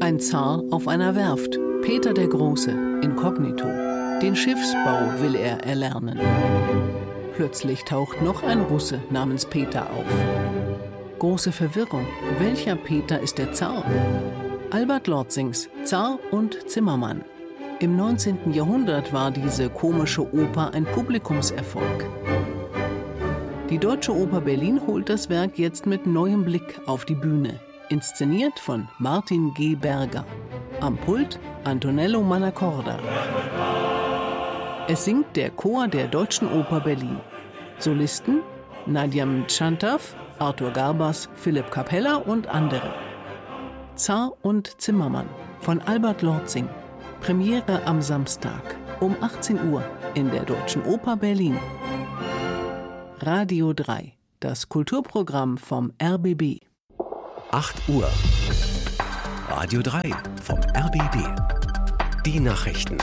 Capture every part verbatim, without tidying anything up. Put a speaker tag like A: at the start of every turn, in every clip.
A: Ein Zar auf einer Werft, Peter der Große, inkognito. Den Schiffsbau will er erlernen. Plötzlich taucht noch ein Russe namens Peter auf. Große Verwirrung. Welcher Peter ist der Zar? Albert Lorzings Zar und Zimmermann. Im neunzehnten Jahrhundert war diese komische Oper ein Publikumserfolg. Die Deutsche Oper Berlin holt das Werk jetzt mit neuem Blick auf die Bühne. Inszeniert von Martin G. Berger. Am Pult Antonello Manacorda. Es singt der Chor der Deutschen Oper Berlin. Solisten Nadia Mtschantaw, Arthur Garbas, Philipp Capella und andere. Zar und Zimmermann von Albert Lorzing. Premiere am Samstag um achtzehn Uhr in der Deutschen Oper Berlin. Radio drei, das Kulturprogramm vom R B B.
B: acht Uhr. Radio drei vom R B B. Die Nachrichten.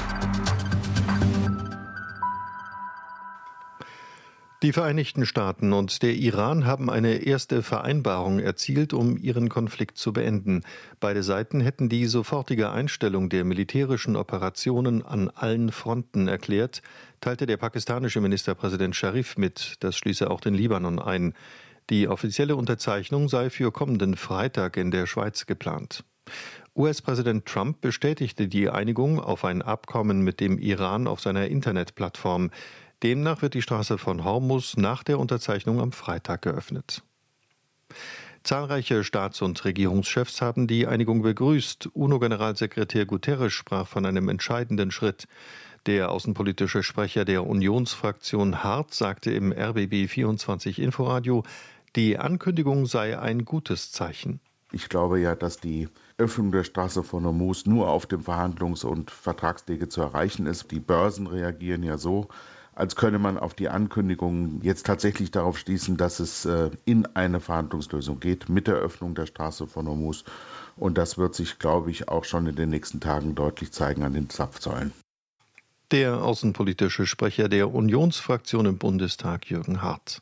C: Die Vereinigten Staaten und der Iran haben eine erste Vereinbarung erzielt, um ihren Konflikt zu beenden. Beide Seiten hätten die sofortige Einstellung der militärischen Operationen an allen Fronten erklärt, teilte der pakistanische Ministerpräsident Sharif mit. Das schließe auch den Libanon ein. Die offizielle Unterzeichnung sei für kommenden Freitag in der Schweiz geplant. U S-Präsident Trump bestätigte die Einigung auf ein Abkommen mit dem Iran auf seiner Internetplattform. Demnach wird die Straße von Hormuz nach der Unterzeichnung am Freitag geöffnet. Zahlreiche Staats- und Regierungschefs haben die Einigung begrüßt. UNO-Generalsekretär Guterres sprach von einem entscheidenden Schritt. Der außenpolitische Sprecher der Unionsfraktion Hart sagte im R B B vierundzwanzig Inforadio, die Ankündigung sei ein gutes Zeichen.
D: Ich glaube ja, dass die Öffnung der Straße von Hormuz nur auf dem Verhandlungs- und Vertragswege zu erreichen ist. Die Börsen reagieren ja so, als könne man auf die Ankündigung jetzt tatsächlich darauf schließen, dass es in eine Verhandlungslösung geht mit der Öffnung der Straße von Hormuz. Und das wird sich, glaube ich, auch schon in den nächsten Tagen deutlich zeigen an den Zapfsäulen.
C: Der außenpolitische Sprecher der Unionsfraktion im Bundestag, Jürgen Hart.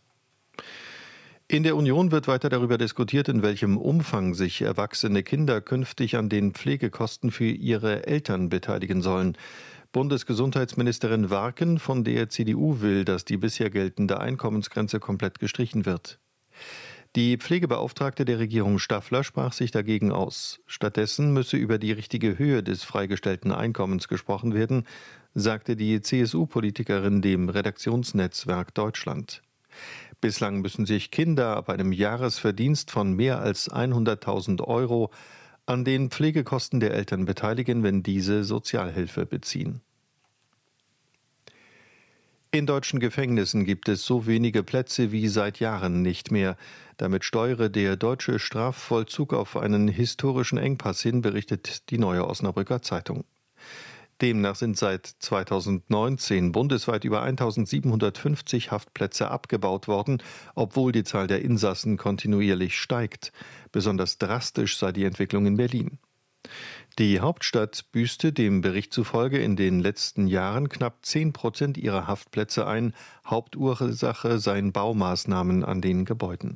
C: In der Union wird weiter darüber diskutiert, in welchem Umfang sich erwachsene Kinder künftig an den Pflegekosten für ihre Eltern beteiligen sollen. Bundesgesundheitsministerin Warken von der C D U will, dass die bisher geltende Einkommensgrenze komplett gestrichen wird. Die Pflegebeauftragte der Regierung Staffler sprach sich dagegen aus. Stattdessen müsse über die richtige Höhe des freigestellten Einkommens gesprochen werden, sagte die C S U-Politikerin dem Redaktionsnetzwerk Deutschland. Bislang müssen sich Kinder ab einem Jahresverdienst von mehr als hunderttausend Euro an den Pflegekosten der Eltern beteiligen, wenn diese Sozialhilfe beziehen. In deutschen Gefängnissen gibt es so wenige Plätze wie seit Jahren nicht mehr. Damit steuere der deutsche Strafvollzug auf einen historischen Engpass hin, berichtet die Neue Osnabrücker Zeitung. Demnach sind seit zweitausendneunzehn bundesweit über eintausendsiebenhundertfünfzig Haftplätze abgebaut worden, obwohl die Zahl der Insassen kontinuierlich steigt. Besonders drastisch sei die Entwicklung in Berlin. Die Hauptstadt büßte dem Bericht zufolge in den letzten Jahren knapp zehn Prozent ihrer Haftplätze ein. Hauptursache seien Baumaßnahmen an den Gebäuden.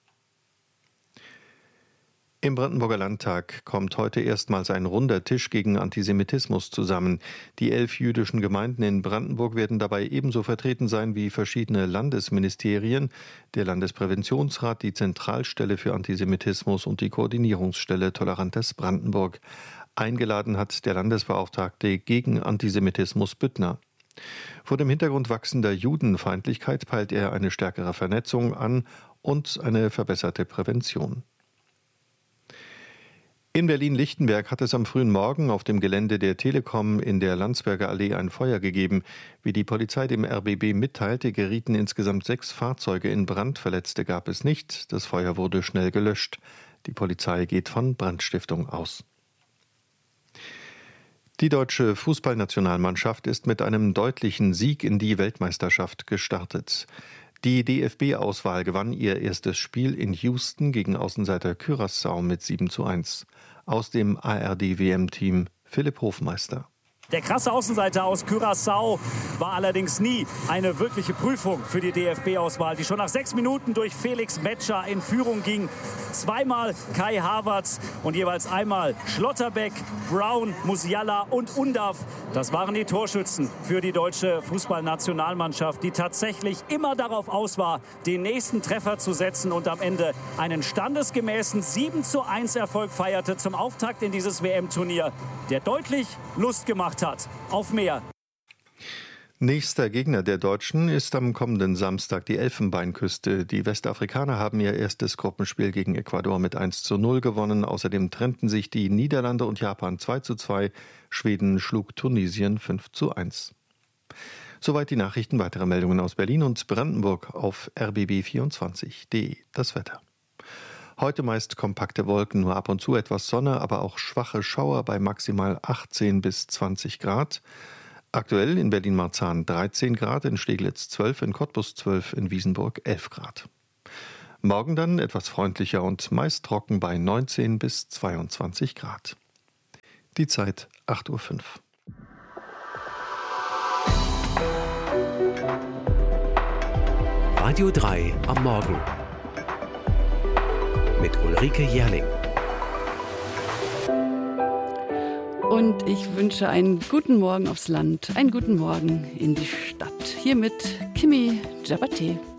C: Im Brandenburger Landtag kommt heute erstmals ein runder Tisch gegen Antisemitismus zusammen. Die elf jüdischen Gemeinden in Brandenburg werden dabei ebenso vertreten sein wie verschiedene Landesministerien, der Landespräventionsrat, die Zentralstelle für Antisemitismus und die Koordinierungsstelle Tolerantes Brandenburg. Eingeladen hat der Landesbeauftragte gegen Antisemitismus Büttner. Vor dem Hintergrund wachsender Judenfeindlichkeit peilt er eine stärkere Vernetzung an und eine verbesserte Prävention. In Berlin-Lichtenberg hat es am frühen Morgen auf dem Gelände der Telekom in der Landsberger Allee ein Feuer gegeben. Wie die Polizei dem R B B mitteilte, gerieten insgesamt sechs Fahrzeuge in Brand. Verletzte gab es nicht. Das Feuer wurde schnell gelöscht. Die Polizei geht von Brandstiftung aus. Die deutsche Fußballnationalmannschaft ist mit einem deutlichen Sieg in die Weltmeisterschaft gestartet. Die D F B-Auswahl gewann ihr erstes Spiel in Houston gegen Außenseiter Curaçao mit sieben zu eins. Aus dem A R D-W M-Team Philipp Hofmeister.
E: Der krasse Außenseiter aus Curaçao war allerdings nie eine wirkliche Prüfung für die D F B-Auswahl, die schon nach sechs Minuten durch Felix Metscher in Führung ging. Zweimal Kai Havertz und jeweils einmal Schlotterbeck, Brown, Musiala und Undav. Das waren die Torschützen für die deutsche Fußballnationalmannschaft, die tatsächlich immer darauf aus war, den nächsten Treffer zu setzen und am Ende einen standesgemäßen sieben zu eins Erfolg feierte zum Auftakt in dieses W M-Turnier, der deutlich Lust gemacht hat auf mehr.
C: Nächster Gegner der Deutschen ist am kommenden Samstag die Elfenbeinküste. Die Westafrikaner haben ihr erstes Gruppenspiel gegen Ecuador mit eins zu null gewonnen. Außerdem trennten sich die Niederlande und Japan zwei zu zwei. Schweden schlug Tunesien fünf zu eins. Soweit die Nachrichten. Weitere Meldungen aus Berlin und Brandenburg auf r b b vierundzwanzig punkt d e. Das Wetter. Heute meist kompakte Wolken, nur ab und zu etwas Sonne, aber auch schwache Schauer bei maximal achtzehn bis zwanzig Grad. Aktuell in Berlin-Marzahn dreizehn Grad, in Steglitz zwölf, in Cottbus zwölf, in Wiesenburg elf Grad. Morgen dann etwas freundlicher und meist trocken bei neunzehn bis zweiundzwanzig Grad. Die Zeit acht Uhr fünf.
B: Radio drei am Morgen mit Ulrike Jährling.
F: Und ich wünsche einen guten Morgen aufs Land, einen guten Morgen in die Stadt. Hier mit Kimi Djabate.